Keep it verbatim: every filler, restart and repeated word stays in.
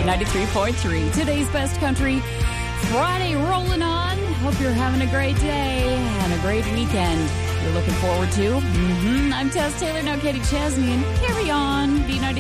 ninety-three point three. Today's best country. Friday rolling on. Hope you're having a great day and a great weekend you're looking forward to. Mm-hmm. I'm Tess Taylor, now Katie Chesney, and carry on. B ninety-three